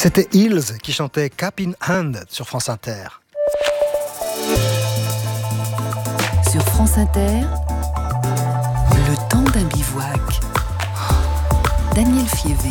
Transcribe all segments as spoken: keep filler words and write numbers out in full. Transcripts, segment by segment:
C'était Hills qui chantait Cap in Hand sur France Inter. Sur France Inter, le temps d'un bivouac. Daniel Fievé.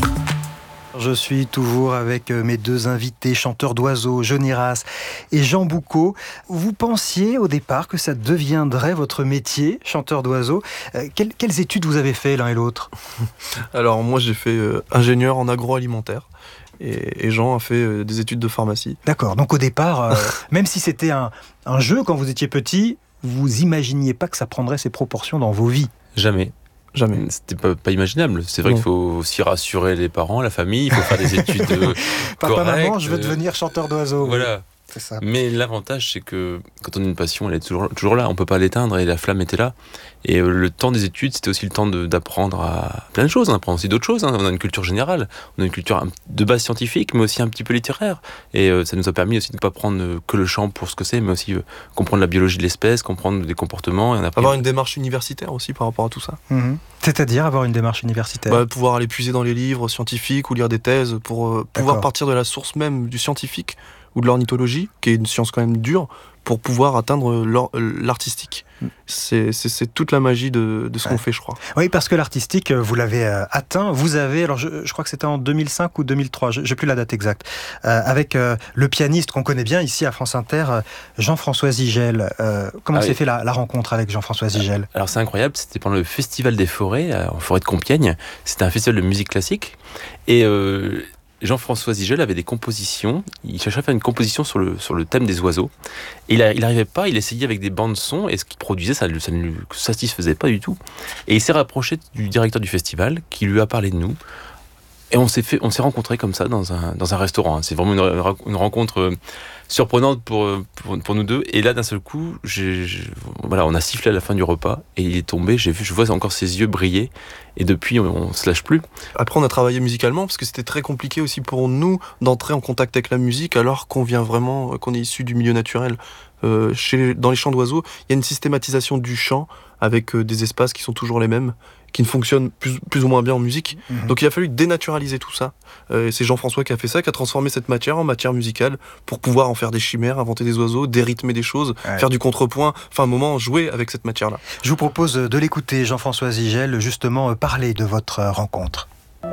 Je suis toujours avec mes deux invités, chanteurs d'oiseaux, Johnny Rass et Jean Boucaud. Vous pensiez au départ que ça deviendrait votre métier, chanteur d'oiseaux. Euh, quelles, quelles études vous avez fait l'un et l'autre ? Alors moi j'ai fait euh, ingénieur en agroalimentaire et, et Jean a fait euh, des études de pharmacie. D'accord, donc au départ, euh, même si c'était un, un jeu quand vous étiez petit, vous imaginiez pas que ça prendrait ces proportions dans vos vies ? Jamais. Jamais. C'était pas, pas imaginable. C'est vrai Non. qu'il faut aussi rassurer les parents, la famille, il faut faire des études euh, Papa, correctes. maman, je veux devenir chanteur d'oiseaux. Voilà. C'est ça. Mais l'avantage, c'est que quand on a une passion, elle est toujours, toujours là. On peut pas l'éteindre et la flamme était là. Et euh, le temps des études, c'était aussi le temps de, d'apprendre à plein de choses. On apprend aussi d'autres choses. Hein. On a une culture générale. On a une culture de base scientifique, mais aussi un petit peu littéraire. Et euh, ça nous a permis aussi de ne pas prendre euh, que le chant pour ce que c'est, mais aussi euh, comprendre la biologie de l'espèce, comprendre des comportements. Et on a appris... Avoir une démarche universitaire aussi par rapport à tout ça. Mmh. C'est-à-dire avoir une démarche universitaire. Bah, pouvoir aller puiser dans les livres scientifiques ou lire des thèses pour euh, pouvoir D'accord. partir de la source même du scientifique ou de l'ornithologie, qui est une science quand même dure, pour pouvoir atteindre l'or- l'artistique. C'est, c'est, c'est toute la magie de, de ce Ouais. qu'on fait, je crois. Oui, parce que l'artistique, vous l'avez euh, atteint. Vous avez, alors je, je crois que c'était en deux mille cinq ou deux mille trois, je n'ai plus la date exacte, euh, avec euh, le pianiste qu'on connaît bien ici à France Inter, euh, Jean-François Zigel. Euh, comment Ah s'est oui. fait la, la rencontre avec Jean-François Zigel ? Alors c'est incroyable, c'était pendant le Festival des Forêts, euh, en forêt de Compiègne. C'était un festival de musique classique. Et euh, Jean-François Zigel avait des compositions. Il cherchait à faire une composition sur le, sur le thème des oiseaux. Et il n'arrivait pas, il essayait avec des bandes son, et ce qu'il produisait, ça, ça ne lui satisfaisait pas du tout. Et il s'est rapproché du directeur du festival, qui lui a parlé de nous. Et on s'est, fait, on s'est rencontrés comme ça dans un, dans un restaurant. C'est vraiment une, une rencontre euh, surprenante pour, pour, pour nous deux. Et là, d'un seul coup, j'ai, j'ai, voilà, on a sifflé à la fin du repas et il est tombé. J'ai vu, je vois encore ses yeux briller. Et depuis, on ne se lâche plus. Après, on a travaillé musicalement parce que c'était très compliqué aussi pour nous d'entrer en contact avec la musique alors qu'on vient vraiment, qu'on est issu du milieu naturel. Euh, chez, dans les chants d'oiseaux, il y a une systématisation du chant avec euh, des espaces qui sont toujours les mêmes, qui ne fonctionnent plus, plus ou moins bien en musique. Mmh. Donc il a fallu dénaturaliser tout ça. Euh, et c'est Jean-François qui a fait ça, qui a transformé cette matière en matière musicale pour pouvoir en faire des chimères, inventer des oiseaux, dérythmer des choses, Ouais. faire du contrepoint, enfin un moment jouer avec cette matière-là. Je vous propose de l'écouter, Jean-François Zigel, justement euh, parler de votre euh, rencontre.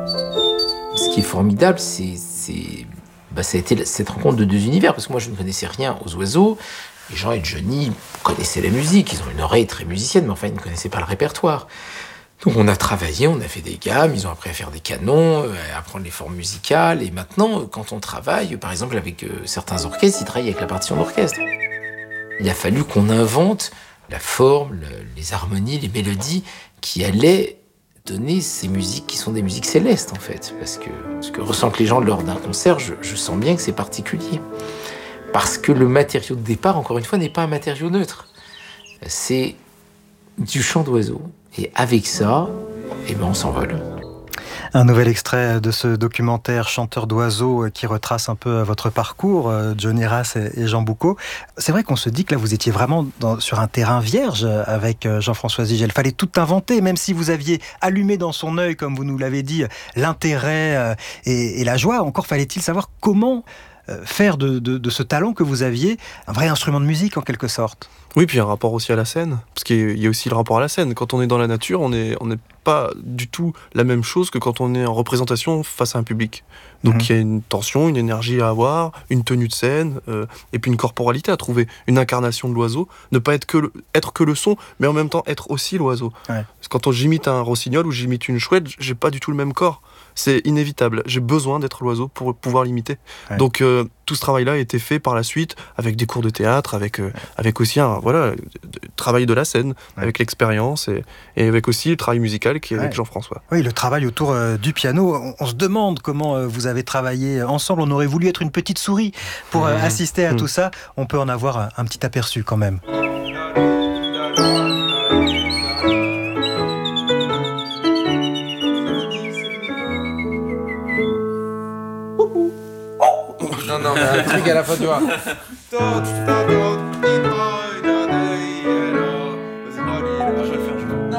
Ce qui est formidable, c'est, c'est, bah, ça a été cette rencontre de deux univers, parce que moi je ne connaissais rien aux oiseaux. Et Jean et Johnny connaissaient la musique, ils ont une oreille très musicienne, mais enfin ils ne connaissaient pas le répertoire. Donc on a travaillé, on a fait des gammes, ils ont appris à faire des canons, à apprendre les formes musicales, et maintenant quand on travaille, par exemple avec euh, certains orchestres, ils travaillent avec la partition d'orchestre. Il a fallu qu'on invente la forme, le, les harmonies, les mélodies qui allaient donner ces musiques qui sont des musiques célestes en fait, parce que ce que ressentent les gens lors d'un concert, je, je sens bien que c'est particulier. Parce que le matériau de départ, encore une fois, n'est pas un matériau neutre. C'est du chant d'oiseau. Et avec ça, eh ben on s'envole. Un nouvel extrait de ce documentaire Chanteur d'oiseaux qui retrace un peu votre parcours, Johnny Rass et Jean Boucaud. C'est vrai qu'on se dit que là, vous étiez vraiment dans, sur un terrain vierge avec Jean-François Zigel. Il fallait tout inventer, même si vous aviez allumé dans son œil, comme vous nous l'avez dit, l'intérêt et, et la joie. Encore fallait-il savoir comment faire de, de, de ce talent que vous aviez un vrai instrument de musique, en quelque sorte. Oui, puis il y a un rapport aussi à la scène, parce qu'il y a aussi le rapport à la scène. Quand on est dans la nature, on n'est on n'est pas du tout la même chose que quand on est en représentation face à un public. Donc mmh. il y a une tension, une énergie à avoir, une tenue de scène, euh, et puis une corporalité à trouver, une incarnation de l'oiseau, ne pas être que le, être que le son, mais en même temps être aussi l'oiseau. Ouais. Parce que quand on, j'imite un rossignol ou j'imite une chouette, j'ai pas du tout le même corps. C'est inévitable. J'ai besoin d'être l'oiseau pour pouvoir l'imiter. Ouais. Donc euh, tout ce travail-là a été fait par la suite avec des cours de théâtre, avec euh, ouais. avec aussi un voilà travail de la scène, ouais. avec l'expérience et, et avec aussi le travail musical qui est ouais. avec Jean-François. Oui, le travail autour euh, du piano. On, on se demande comment euh, vous avez travaillé ensemble. On aurait voulu être une petite souris pour euh, mmh. assister à mmh. tout ça. On peut en avoir un, un petit aperçu quand même. Non, non, mais un truc à la fin du mois.